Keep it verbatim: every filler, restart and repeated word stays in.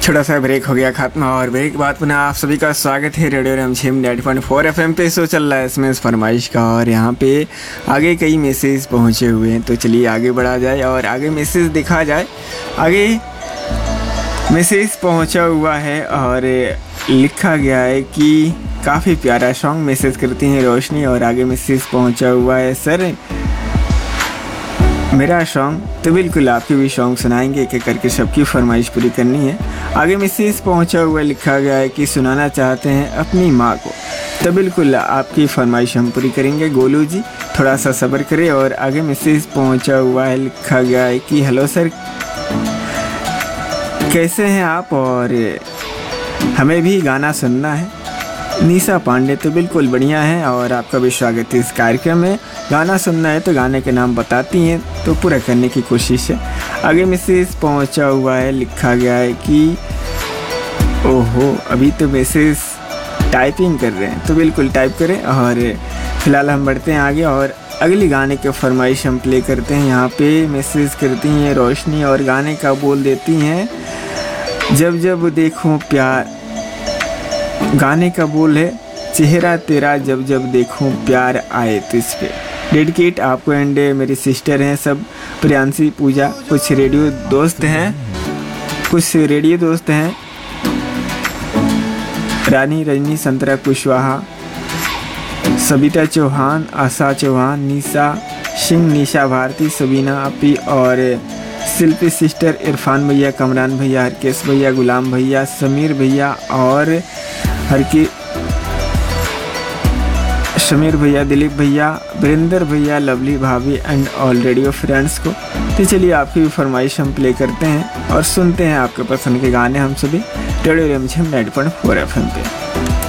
छोटा सा ब्रेक हो गया खत्म और ब्रेक के बाद पुनः आप सभी का स्वागत है radio रमझिम ninety point four FM पे। शो चल रहा है इसमें इस फरमाइश का और यहाँ पे आगे कई मैसेज पहुँचे हुए हैं, तो चलिए आगे बढ़ा जाए और आगे मैसेज देखा जाए। आगे मैसेज पहुँचा हुआ है और लिखा गया है कि काफ़ी प्यारा सॉन्ग मैसेज करती हैं रोशनी। और आगे मैसेज पहुँचा हुआ है, सर मेरा सॉन्ग तो बिल्कुल आपके भी सॉन्ग सुनाएंगे, एक एक करके सबकी फरमाइश पूरी करनी है। आगे मैसेज पहुंचा हुआ लिखा गया है कि सुनाना चाहते हैं अपनी माँ को, तो बिल्कुल आपकी फरमाइश हम पूरी करेंगे। गोलू जी थोड़ा सा सब्र करें। और आगे मैसेज पहुंचा हुआ है, लिखा गया है कि हेलो सर कैसे हैं आप, और हमें भी गाना सुनना है। निशा पांडे तो बिल्कुल बढ़िया है और आपका भी स्वागत है इस कार्यक्रम में। गाना सुनना है तो गाने के नाम बताती हैं तो पूरा करने की कोशिश है। आगे मैसेज पहुंचा हुआ है, लिखा गया है कि ओहो अभी तो मैसेज टाइपिंग कर रहे हैं, तो बिल्कुल टाइप करें। और फिलहाल हम बढ़ते हैं आगे और अगली गाने के फरमाइश हम प्ले करते हैं। यहाँ पे मैसेज करती हैं रोशनी और गाने का बोल देती हैं जब जब देखूं प्यार। गाने का बोल है चेहरा तेरा जब जब देखूं प्यार आए तो इस पे डेडिकेट आपको एंड मेरी सिस्टर हैं सब, प्रियांशी पूजा, कुछ रेडियो दोस्त हैं कुछ रेडियो दोस्त हैं रानी रजनी संतरा कुशवाहा, सबिता चौहान, आशा चौहान, निशा सिंह, निशा भारती, सबीना अपी और शिल्पी सिस्टर, इरफान भैया, कमरान भैया, हरकेश भैया, गुलाम भैया, समीर भैया और हर की समीर भैया, दिलीप भैया, वरिंदर भैया, लवली भाभी एंड ऑल रेडियो फ्रेंड्स को। तो चलिए आपकी भी फरमाइश हम प्ले करते हैं और सुनते हैं आपके पसंद के गाने हम सभी radio रमझिम ninety point four FM पे।